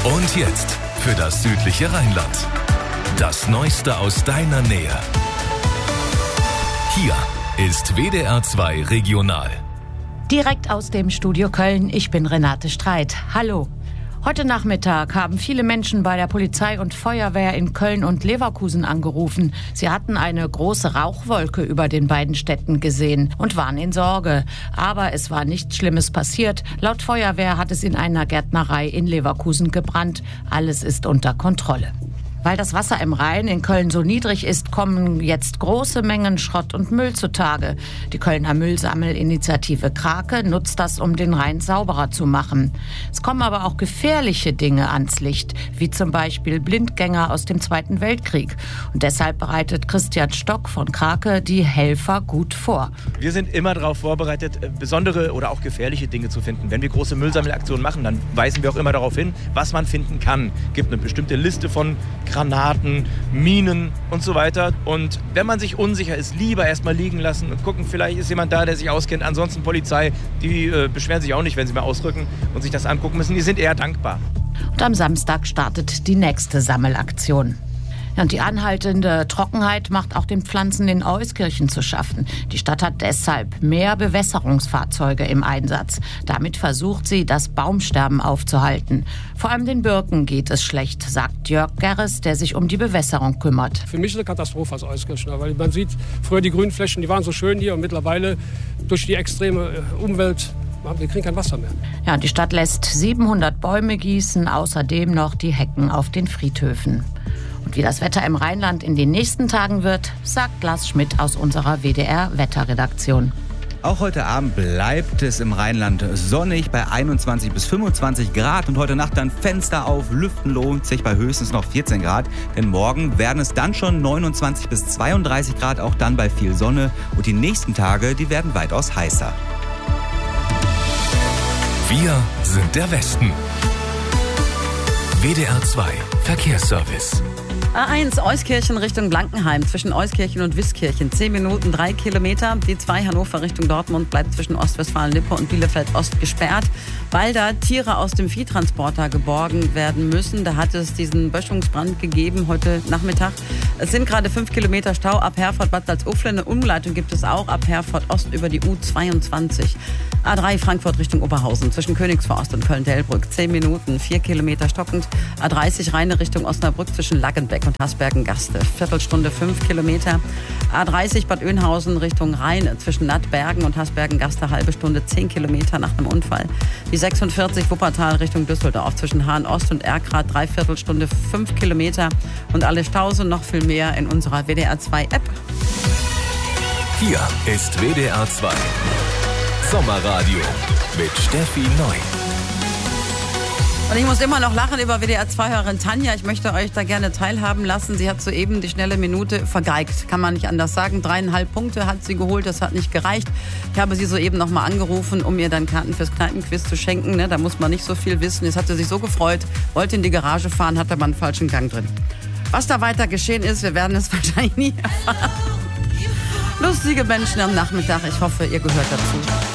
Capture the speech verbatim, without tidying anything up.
Und jetzt für das südliche Rheinland. Das Neueste aus deiner Nähe. Hier ist W D R zwei Regional. Direkt aus dem Studio Köln, ich bin Renate Streit. Hallo. Heute Nachmittag haben viele Menschen bei der Polizei und Feuerwehr in Köln und Leverkusen angerufen. Sie hatten eine große Rauchwolke über den beiden Städten gesehen und waren in Sorge. Aber es war nichts Schlimmes passiert. Laut Feuerwehr hat es in einer Gärtnerei in Leverkusen gebrannt. Alles ist unter Kontrolle. Weil das Wasser im Rhein in Köln so niedrig ist, kommen jetzt große Mengen Schrott und Müll zutage. Die Kölner Müllsammelinitiative Krake nutzt das, um den Rhein sauberer zu machen. Es kommen aber auch gefährliche Dinge ans Licht, wie zum Beispiel Blindgänger aus dem Zweiten Weltkrieg. Und deshalb bereitet Christian Stock von Krake die Helfer gut vor. Wir sind immer darauf vorbereitet, besondere oder auch gefährliche Dinge zu finden. Wenn wir große Müllsammelaktionen machen, dann weisen wir auch immer darauf hin, was man finden kann. Es gibt eine bestimmte Liste von Granaten, Minen und so weiter. Und wenn man sich unsicher ist, lieber erstmal liegen lassen und gucken, vielleicht ist jemand da, der sich auskennt. Ansonsten Polizei, die äh, beschweren sich auch nicht, wenn sie mal ausrücken und sich das angucken müssen. Die sind eher dankbar. Und am Samstag startet die nächste Sammelaktion. Ja, und die anhaltende Trockenheit macht auch den Pflanzen in Euskirchen zu schaffen. Die Stadt hat deshalb mehr Bewässerungsfahrzeuge im Einsatz. Damit versucht sie, das Baumsterben aufzuhalten. Vor allem den Birken geht es schlecht, sagt Jörg Gerres, der sich um die Bewässerung kümmert. Für mich ist eine Katastrophe als Euskirchener, weil man sieht, früher die Grünflächen, die waren so schön hier und mittlerweile durch die extreme Umwelt, wir kriegen kein Wasser mehr. Ja, die Stadt lässt siebenhundert Bäume gießen, außerdem noch die Hecken auf den Friedhöfen. Und wie das Wetter im Rheinland in den nächsten Tagen wird, sagt Lars Schmidt aus unserer W D R-Wetterredaktion. Auch heute Abend bleibt es im Rheinland sonnig bei einundzwanzig bis fünfundzwanzig Grad und heute Nacht dann Fenster auf, Lüften lohnt sich bei höchstens noch vierzehn Grad. Denn morgen werden es dann schon neunundzwanzig bis zweiunddreißig Grad, auch dann bei viel Sonne. Und die nächsten Tage, die werden weitaus heißer. Wir sind der Westen. W D R zwei Verkehrsservice. A eins Euskirchen Richtung Blankenheim, zwischen Euskirchen und Wiskirchen. zehn Minuten, drei Kilometer. Die zwei Hannover Richtung Dortmund bleibt zwischen Ostwestfalen-Lippe und Bielefeld-Ost gesperrt, weil da Tiere aus dem Viehtransporter geborgen werden müssen. Da hat es diesen Böschungsbrand gegeben heute Nachmittag. Es sind gerade fünf Kilometer Stau ab Herford-Bad Salzuflen. Eine Umleitung gibt es auch ab Herford-Ost über die U zweiundzwanzig. A drei Frankfurt Richtung Oberhausen, zwischen Königsforst und Köln-Delbrück. zehn Minuten, vier Kilometer stockend. A dreißig Rheine Richtung Osnabrück zwischen Laggenbeck und Hasbergen-Gaste. Viertelstunde, fünf Kilometer. A dreißig Bad Oeynhausen Richtung Rhein zwischen Nattbergen und Hasbergen-Gaste. Halbe Stunde, zehn Kilometer nach einem Unfall. Die sechsundvierzig Wuppertal Richtung Düsseldorf zwischen Hahn-Ost und Erkrath. Dreiviertelstunde, fünf Kilometer. Und alle Staus und noch viel mehr in unserer W D R zwei App. Hier ist W D R zwei Sommerradio mit Steffi Neu. Und ich muss immer noch lachen über W D R zwei-Hörerin Tanja. Ich möchte euch da gerne teilhaben lassen. Sie hat soeben die schnelle Minute vergeigt. Kann man nicht anders sagen. Dreieinhalb Punkte hat sie geholt. Das hat nicht gereicht. Ich habe sie soeben noch mal angerufen, um ihr dann Karten fürs Kneipenquiz zu schenken. Ne? Da muss man nicht so viel wissen. Jetzt hat sie sich so gefreut, wollte in die Garage fahren, hat aber einen falschen Gang drin. Was da weiter geschehen ist, wir werden es wahrscheinlich nie erfahren. Lustige Menschen am Nachmittag. Ich hoffe, ihr gehört dazu.